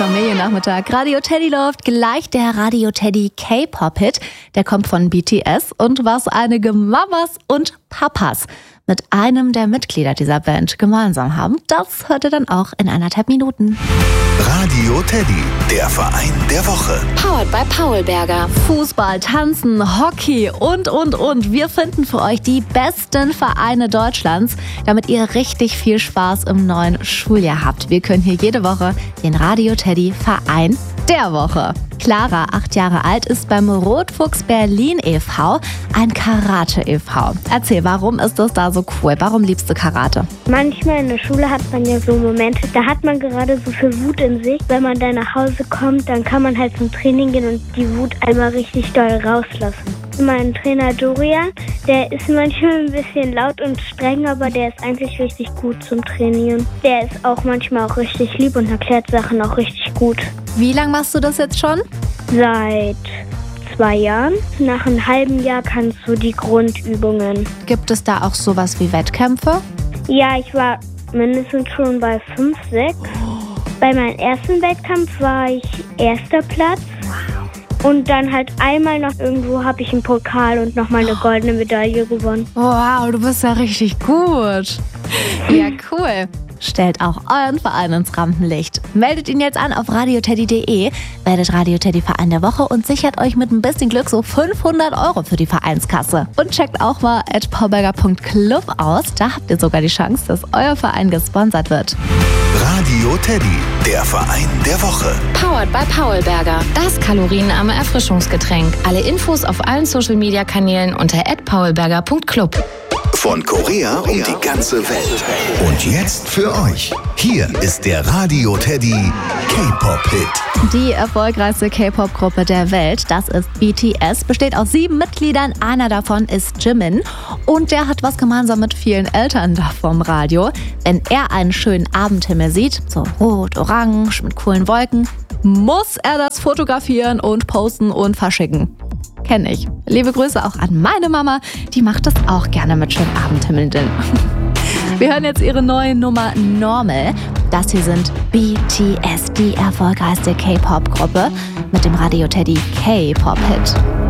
Familiennachmittag. Radio Teddy läuft gleich der Radio Teddy K-Pop-Hit. Der kommt von BTS und was einige Mamas und Papas mit einem der Mitglieder dieser Band gemeinsam haben, das hört ihr dann auch in 1,5 Minuten. Radio Teddy, der Verein der Woche. Powered by Paulberger. Fußball, Tanzen, Hockey und. Wir finden für euch die besten Vereine Deutschlands, damit ihr richtig viel Spaß im neuen Schuljahr habt. Wir können hier jede Woche den Radio Teddy Verein der Woche. Clara, 8 Jahre alt, ist beim Rotfuchs Berlin e.V. ein Karate e.V. Erzähl, warum ist das da so cool? Warum liebst du Karate? Manchmal in der Schule hat man ja so Momente, da hat man gerade so viel Wut in sich. Wenn man dann nach Hause kommt, dann kann man halt zum Training gehen und die Wut einmal richtig doll rauslassen. Mein Trainer Dorian, der ist manchmal ein bisschen laut und streng, aber der ist eigentlich richtig gut zum Trainieren. Der ist auch manchmal auch richtig lieb und erklärt Sachen auch richtig gut. Wie lange machst du das jetzt schon? Seit 2 Jahren. Nach einem halben Jahr kannst du die Grundübungen. Gibt es da auch sowas wie Wettkämpfe? Ja, ich war mindestens schon bei 5, 6. Bei meinem ersten Wettkampf war ich 1. Platz. Und dann halt einmal noch irgendwo habe ich einen Pokal und nochmal eine goldene Medaille gewonnen. Wow, du bist ja richtig gut. Ja, cool. Stellt auch euren Verein ins Rampenlicht. Meldet ihn jetzt an auf radioteddy.de, werdet Radio Teddy Verein der Woche und sichert euch mit ein bisschen Glück so 500 € für die Vereinskasse. Und checkt auch mal @paulberger.club aus. Da habt ihr sogar die Chance, dass euer Verein gesponsert wird. Radio Teddy, der Verein der Woche. Powered by Paulberger. Das kalorienarme Erfrischungsgetränk. Alle Infos auf allen Social-Media-Kanälen unter @paulberger.club. Von Korea um die ganze Welt. Und jetzt für euch. Hier ist der Radio Teddy K-Pop-Hit. Die erfolgreichste K-Pop-Gruppe der Welt, das ist BTS, besteht aus 7 Mitgliedern. Einer davon ist Jimin. Und der hat was gemeinsam mit vielen Eltern da vom Radio. Wenn er einen schönen Abendhimmel sieht, so rot, orange, mit coolen Wolken, muss er das fotografieren und posten und verschicken. Kenn ich. Liebe Grüße auch an meine Mama, die macht das auch gerne mit schönen Abendhimmeln. Wir hören jetzt ihre neue Nummer Normal. Das hier sind BTS, die erfolgreichste K-Pop-Gruppe mit dem Radio Teddy K-Pop-Hit.